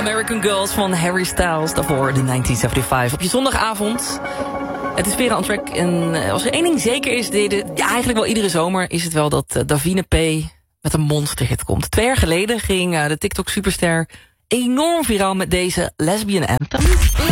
American Girls van Harry Styles. Daarvoor de 1975 op je zondagavond. Het is weer een track. En als er één ding zeker is, eigenlijk wel iedere zomer, is het wel dat Davina P. met een monsterhit komt. 2 jaar geleden ging de TikTok-superster enorm viraal met deze Lesbian Anthem.